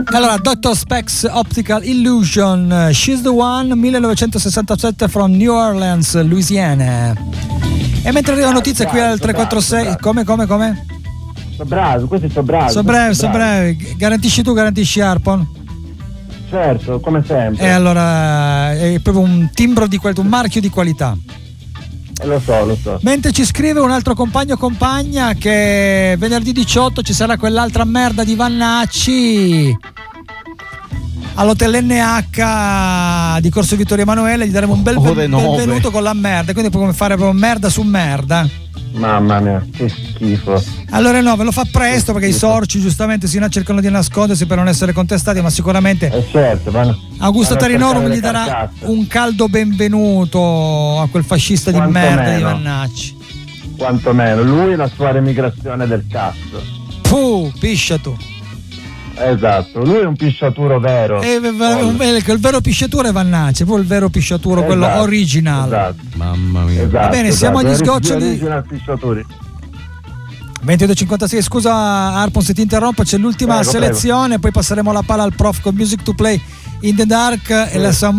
Allora, Dr. Specs Optical Illusion, She's the One, 1967 from New Orleans, Louisiana. E mentre arriva notizia qui al 346, come? Sono bravi, questi sono bravi. Sono bravi. Garantisci tu, garantisci Harpon? Certo, come sempre. E allora è proprio un timbro di un marchio di qualità. Lo so. Mentre ci scrive un altro compagno o compagna che venerdì 18 ci sarà quell'altra merda di Vannacci all'hotel NH di Corso Vittorio Emanuele, gli daremo un bel benvenuto con la merda, quindi può fare proprio merda su merda. Mamma mia, che schifo. Allora no, ve lo fa presto perché i sorci giustamente cercano di nascondersi per non essere contestati, ma sicuramente certo, Augusto Tarinoro gli darà un caldo benvenuto a quel fascista di merda di Vannacci. Quantomeno, lui e la sua remigrazione del cazzo. Piscia tu. Esatto, lui è un pisciaturo vero. Il vero pisciaturo è Vannacci, poi il vero pisciaturo, quello original. Esatto. Mamma mia. Va bene, siamo agli sgoccioli. Original pisciaturi. 22:56, scusa Harpon se ti interrompo, c'è l'ultima selezione, poi passeremo la palla al prof con Music to Play in the Dark e la sua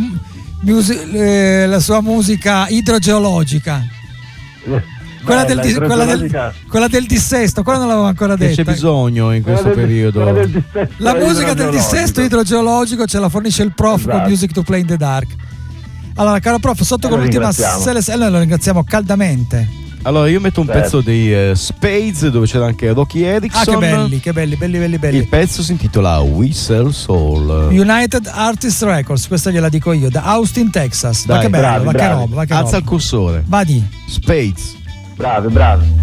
musica idrogeologica. Quella del dissesto, quella non l'avevo ancora detta. C'è bisogno in questo periodo. La musica del dissesto idrogeologico ce la fornisce il prof con Music to Play in the Dark. Allora, caro prof, sotto con l'ultima selezione, noi lo ringraziamo caldamente. Allora io metto un pezzo dei Spades dove c'era anche Rocky Erickson. Che belli. Il pezzo si intitola We Sell Soul, United Artists Records, questa gliela dico io, da Austin, Texas. Ma che bello, ma che roba. Alza il cursore. Vadi. Spades. Bravi.